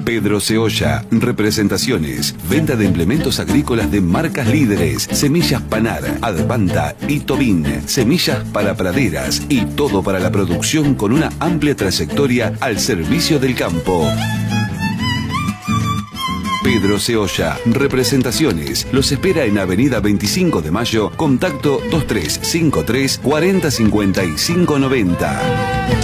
Pedro Ceolla, representaciones, venta de implementos agrícolas de marcas líderes, semillas Panar, Advanta y Tobin, semillas para praderas y todo para la producción con una amplia trayectoria al servicio del campo. Pedro Ceolla, representaciones, los espera en Avenida 25 de Mayo, contacto 2353 40 55 90.